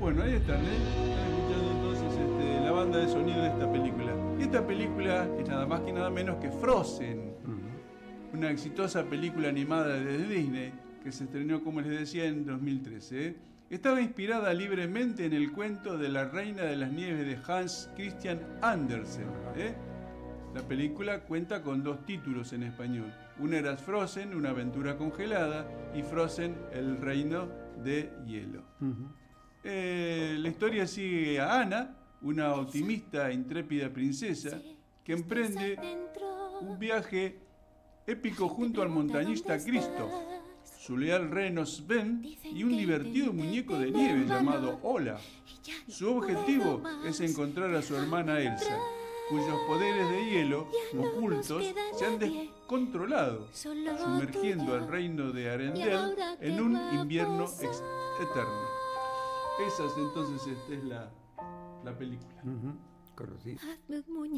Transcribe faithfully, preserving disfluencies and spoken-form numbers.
Bueno, ahí están, ¿eh? Están escuchando entonces este, la banda de sonido de esta película. Y esta película es nada más que nada menos que Frozen, uh-huh. Una exitosa película animada de Disney que se estrenó, como les decía, en dos mil trece. ¿eh? Estaba inspirada libremente en el cuento de La Reina de las Nieves de Hans Christian Andersen. ¿eh? La película cuenta con dos títulos en español. Una era Frozen, una aventura congelada, y Frozen, el reino de hielo. Uh-huh. eh, la historia sigue a Anna, una optimista e intrépida princesa, que emprende un viaje épico junto al montañista Kristoff, su leal reno Sven y un divertido muñeco de nieve llamado Olaf. Su objetivo es encontrar a su hermana Elsa, cuyos poderes de hielo ocultos se han descontrolado, sumergiendo al reino de Arendelle en un invierno ex- eterno. Esa es entonces esta es la, la película. Uh-huh. Conocida.